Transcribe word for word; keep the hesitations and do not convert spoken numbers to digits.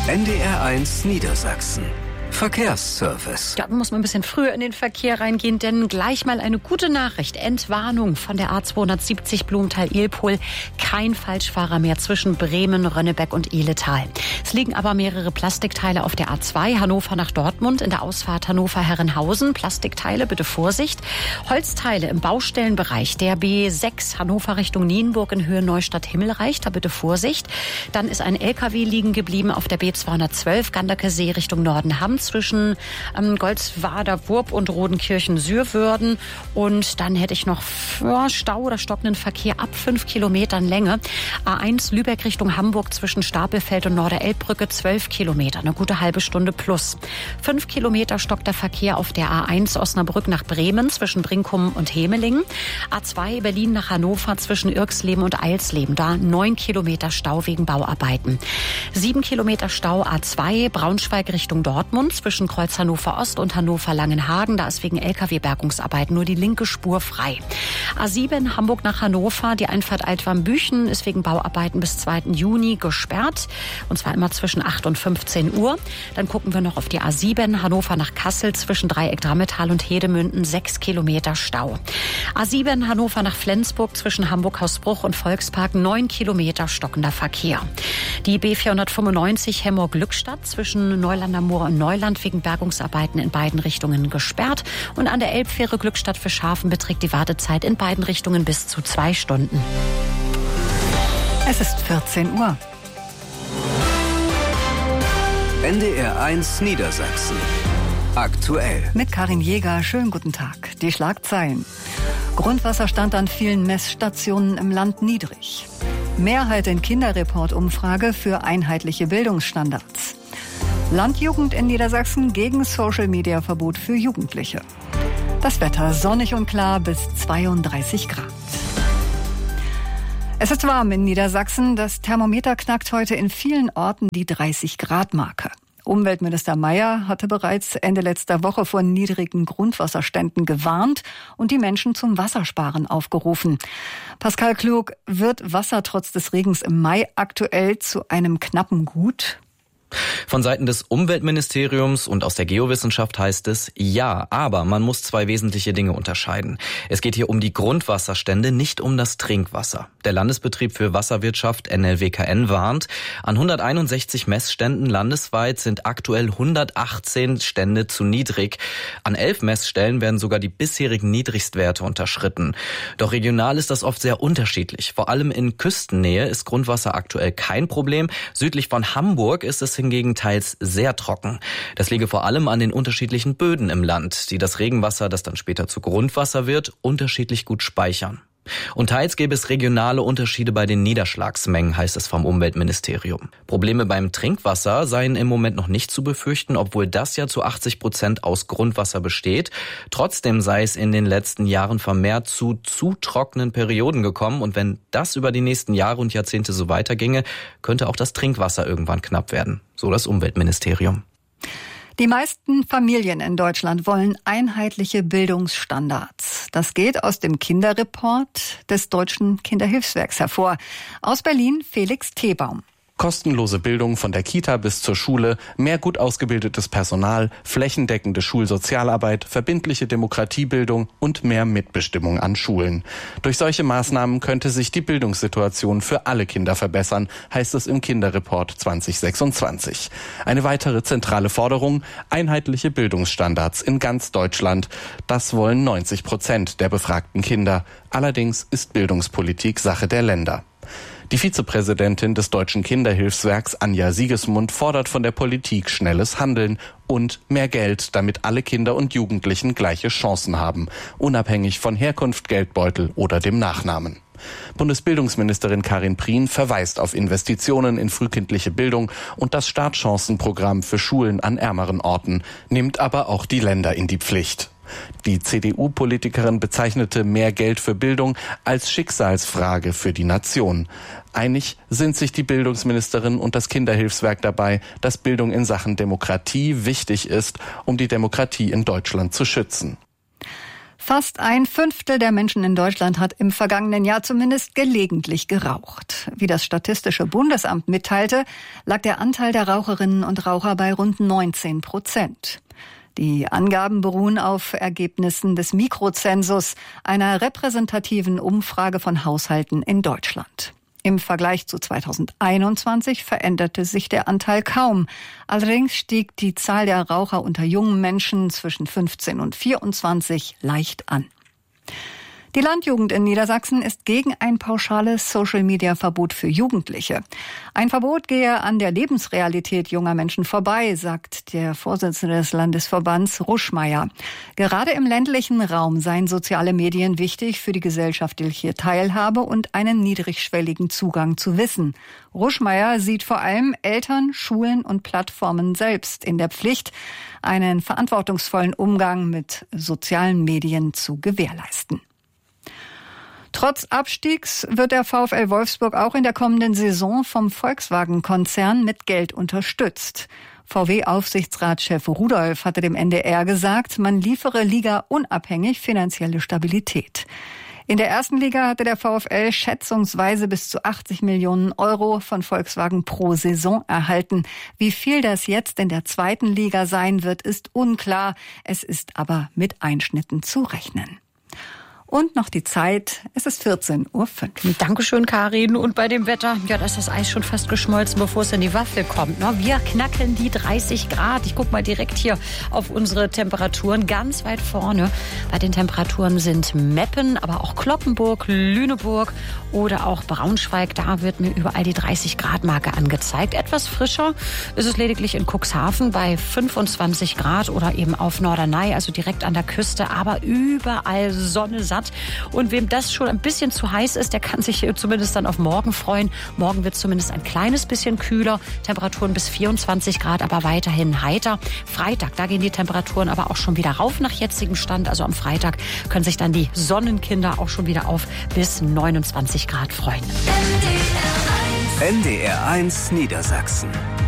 N D R eins Niedersachsen. Verkehrsservice. Da muss man ein bisschen früher in den Verkehr reingehen, denn gleich mal eine gute Nachricht. Entwarnung von der A zweihundertsiebzig Blumenthal-Ilpol. Kein Falschfahrer mehr zwischen Bremen, Rönnebeck und Ehletal. Es liegen aber mehrere Plastikteile auf der A zwei, Hannover nach Dortmund, in der Ausfahrt Hannover-Herrenhausen. Plastikteile, bitte Vorsicht. Holzteile im Baustellenbereich der B sechs, Hannover Richtung Nienburg in Höhe Neustadt-Himmelreich. Da bitte Vorsicht. Dann ist ein L K W liegen geblieben auf der B zweihundertzwölf, Ganderkesee Richtung Nordenham, zwischen ähm, Goldswader Wurp und Rodenkirchen-Sürwürden. Und dann hätte ich noch ja, Stau oder stockenden Verkehr ab fünf Kilometern Länge. A eins Lübeck Richtung Hamburg zwischen Stapelfeld und Norderelbbrücke zwölf Kilometer, eine gute halbe Stunde plus. Fünf Kilometer stockt der Verkehr auf der A eins Osnabrück nach Bremen zwischen Brinkum und Hemelingen. A zwei Berlin nach Hannover zwischen Irksleben und Eilsleben, da neun Kilometer Stau wegen Bauarbeiten. Sieben Kilometer Stau A zwei Braunschweig Richtung Dortmund zwischen Kreuz Hannover Ost und Hannover Langenhagen. Da ist wegen L K W-Bergungsarbeiten nur die linke Spur frei. A sieben Hamburg nach Hannover. Die Einfahrt Altwarmbüchen ist wegen Bauarbeiten bis zweiten Juni gesperrt. Und zwar immer zwischen acht und fünfzehn Uhr. Dann gucken wir noch auf die A sieben Hannover nach Kassel zwischen Dreieck Drammetal und Hedemünden. sechs Kilometer Stau. A sieben Hannover nach Flensburg zwischen Hamburg-Hausbruch und Volkspark. neun Kilometer stockender Verkehr. Die B vierhundertfünfundneunzig Hemmoor-Glückstadt zwischen Neulander Moor und Neuland wegen Bergungsarbeiten in beiden Richtungen gesperrt. Und an der Elbfähre Glückstadt für Schafen beträgt die Wartezeit in beiden Richtungen bis zu zwei Stunden. Es ist vierzehn Uhr. N D R eins Niedersachsen. Aktuell. Mit Karin Jäger, schönen guten Tag. Die Schlagzeilen. Grundwasserstand an vielen Messstationen im Land niedrig. Mehrheit in Kinderreport-Umfrage für einheitliche Bildungsstandards. Landjugend in Niedersachsen gegen Social-Media-Verbot für Jugendliche. Das Wetter sonnig und klar bis zweiunddreißig Grad. Es ist warm in Niedersachsen. Das Thermometer knackt heute in vielen Orten die dreißig Grad Marke. Umweltminister Mayer hatte bereits Ende letzter Woche vor niedrigen Grundwasserständen gewarnt und die Menschen zum Wassersparen aufgerufen. Pascal Klug, wird Wasser trotz des Regens im Mai aktuell zu einem knappen Gut? Von Seiten des Umweltministeriums und aus der Geowissenschaft heißt es ja, aber man muss zwei wesentliche Dinge unterscheiden. Es geht hier um die Grundwasserstände, nicht um das Trinkwasser. Der Landesbetrieb für Wasserwirtschaft N L W K N warnt, an hunderteinundsechzig Messständen landesweit sind aktuell hundertachtzehn Stände zu niedrig. An elf Messstellen werden sogar die bisherigen Niedrigstwerte unterschritten. Doch regional ist das oft sehr unterschiedlich. Vor allem in Küstennähe ist Grundwasser aktuell kein Problem. Südlich von Hamburg ist es hingegen teils sehr trocken. Das liege vor allem an den unterschiedlichen Böden im Land, die das Regenwasser, das dann später zu Grundwasser wird, unterschiedlich gut speichern. Und teils gäbe es regionale Unterschiede bei den Niederschlagsmengen, heißt es vom Umweltministerium. Probleme beim Trinkwasser seien im Moment noch nicht zu befürchten, obwohl das ja zu achtzig Prozent aus Grundwasser besteht. Trotzdem sei es in den letzten Jahren vermehrt zu zu trockenen Perioden gekommen. Und wenn das über die nächsten Jahre und Jahrzehnte so weiterginge, könnte auch das Trinkwasser irgendwann knapp werden. So das Umweltministerium. Die meisten Familien in Deutschland wollen einheitliche Bildungsstandards. Das geht aus dem Kinderreport des Deutschen Kinderhilfswerks hervor. Aus Berlin Felix Thebaum. Kostenlose Bildung von der Kita bis zur Schule, mehr gut ausgebildetes Personal, flächendeckende Schulsozialarbeit, verbindliche Demokratiebildung und mehr Mitbestimmung an Schulen. Durch solche Maßnahmen könnte sich die Bildungssituation für alle Kinder verbessern, heißt es im Kinderreport zwanzig sechsundzwanzig. Eine weitere zentrale Forderung, einheitliche Bildungsstandards in ganz Deutschland. Das wollen neunzig Prozent der befragten Kinder. Allerdings ist Bildungspolitik Sache der Länder. Die Vizepräsidentin des Deutschen Kinderhilfswerks Anja Siegesmund fordert von der Politik schnelles Handeln und mehr Geld, damit alle Kinder und Jugendlichen gleiche Chancen haben, unabhängig von Herkunft, Geldbeutel oder dem Nachnamen. Bundesbildungsministerin Karin Prien verweist auf Investitionen in frühkindliche Bildung und das Startchancenprogramm für Schulen an ärmeren Orten, nimmt aber auch die Länder in die Pflicht. Die C D U-Politikerin bezeichnete mehr Geld für Bildung als Schicksalsfrage für die Nation. Einig sind sich die Bildungsministerin und das Kinderhilfswerk dabei, dass Bildung in Sachen Demokratie wichtig ist, um die Demokratie in Deutschland zu schützen. Fast ein Fünftel der Menschen in Deutschland hat im vergangenen Jahr zumindest gelegentlich geraucht. Wie das Statistische Bundesamt mitteilte, lag der Anteil der Raucherinnen und Raucher bei rund neunzehn Prozent. Die Angaben beruhen auf Ergebnissen des Mikrozensus, einer repräsentativen Umfrage von Haushalten in Deutschland. Im Vergleich zu zweitausendeinundzwanzig veränderte sich der Anteil kaum. Allerdings stieg die Zahl der Raucher unter jungen Menschen zwischen fünfzehn und vierundzwanzig leicht an. Die Landjugend in Niedersachsen ist gegen ein pauschales Social-Media-Verbot für Jugendliche. Ein Verbot gehe an der Lebensrealität junger Menschen vorbei, sagt der Vorsitzende des Landesverbands Ruschmeier. Gerade im ländlichen Raum seien soziale Medien wichtig für die gesellschaftliche Teilhabe und einen niedrigschwelligen Zugang zu Wissen. Ruschmeier sieht vor allem Eltern, Schulen und Plattformen selbst in der Pflicht, einen verantwortungsvollen Umgang mit sozialen Medien zu gewährleisten. Trotz Abstiegs wird der VfL Wolfsburg auch in der kommenden Saison vom Volkswagen-Konzern mit Geld unterstützt. V W-Aufsichtsratschef Rudolph hatte dem N D R gesagt, man liefere liga-unabhängig finanzielle Stabilität. In der ersten Liga hatte der VfL schätzungsweise bis zu achtzig Millionen Euro von Volkswagen pro Saison erhalten. Wie viel das jetzt in der zweiten Liga sein wird, ist unklar. Es ist aber mit Einschnitten zu rechnen. Und noch die Zeit, es ist vierzehn Uhr fünf. Dankeschön, Karin. Und bei dem Wetter, ja, da ist das Eis schon fast geschmolzen, bevor es in die Waffel kommt. Ne? Wir knacken die dreißig Grad. Ich gucke mal direkt hier auf unsere Temperaturen. Ganz weit vorne bei den Temperaturen sind Meppen, aber auch Cloppenburg, Lüneburg oder auch Braunschweig. Da wird mir überall die dreißig Grad Marke angezeigt. Etwas frischer ist es lediglich in Cuxhaven bei fünfundzwanzig Grad oder eben auf Norderney, also direkt an der Küste. Aber überall Sonne, satt. Und wem das schon ein bisschen zu heiß ist, der kann sich zumindest dann auf morgen freuen. Morgen wird es zumindest ein kleines bisschen kühler. Temperaturen bis vierundzwanzig Grad, aber weiterhin heiter. Freitag, da gehen die Temperaturen aber auch schon wieder rauf nach jetzigem Stand. Also am Freitag können sich dann die Sonnenkinder auch schon wieder auf bis neunundzwanzig Grad freuen. N D R eins Niedersachsen.